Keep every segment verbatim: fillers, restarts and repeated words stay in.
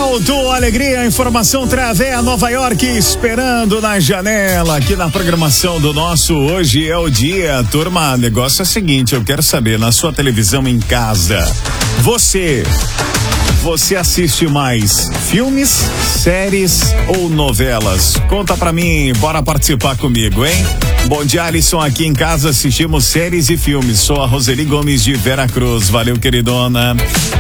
Voltou, alegria, informação Travea Nova York esperando na janela aqui na programação do nosso Hoje é o Dia. Turma, o negócio é o seguinte, eu quero saber, na sua televisão em casa, você, você assiste mais filmes, séries ou novelas? Conta pra mim, bora participar comigo, hein? Bom dia, Alisson, aqui em casa assistimos séries e filmes. Sou a Roseli Gomes de Veracruz, valeu, queridona.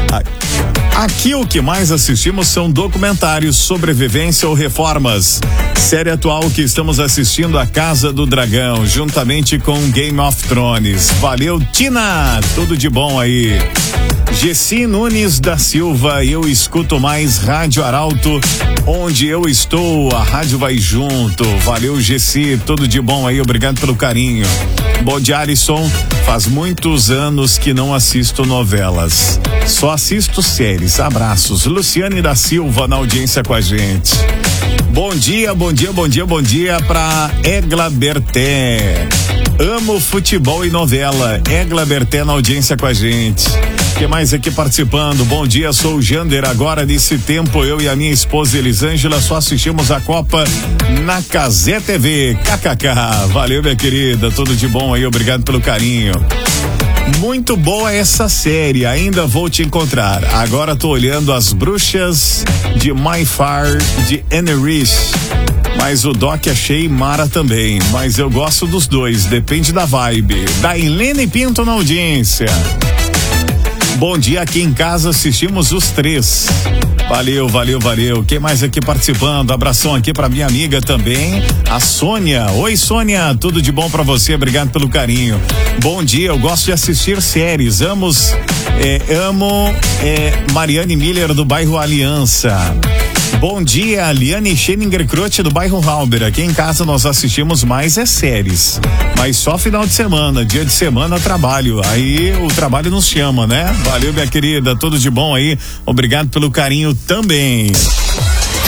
Aqui o que mais assistimos são documentários, sobrevivência ou reformas. Série atual que estamos assistindo, A Casa do Dragão, juntamente com Game of Thrones. Valeu, Tina, tudo de bom aí. Gessi Nunes da Silva, eu escuto mais Rádio Arauto, onde eu estou, a rádio vai junto. Valeu, Gessi, tudo de bom aí, obrigado pelo carinho. Bom dia, Alisson, faz muitos anos que não assisto novelas, só assisto séries. Abraços, Luciane da Silva na audiência com a gente. Bom dia, bom dia, bom dia, bom dia pra Egla Berté. Amo futebol e novela. Egla Berté na audiência com a gente. Que mais aqui participando? Bom dia, sou o Jander. Agora nesse tempo eu e a minha esposa Elisângela só assistimos a Copa na Cazé T V. K K K. Valeu, minha querida, tudo de bom aí, obrigado pelo carinho. Muito boa essa série, ainda vou te encontrar. Agora tô olhando As Bruxas de Mayfair de Eneris. Mas o Doc achei mara também. Mas eu gosto dos dois, depende da vibe. Da Helene Pinto na audiência. Bom dia, aqui em casa assistimos os três. Valeu, valeu, valeu. Quem mais aqui participando? Abração aqui pra minha amiga também, a Sônia. Oi, Sônia, tudo de bom pra você? Obrigado pelo carinho. Bom dia, eu gosto de assistir séries. Amos, é, amo é, Mariane Miller do bairro Aliança. Bom dia, Liane Scheninger Croce do bairro Halber. Aqui em casa nós assistimos mais é séries, mas só final de semana, dia de semana trabalho, aí o trabalho nos chama, né? Valeu, minha querida, tudo de bom aí, obrigado pelo carinho também.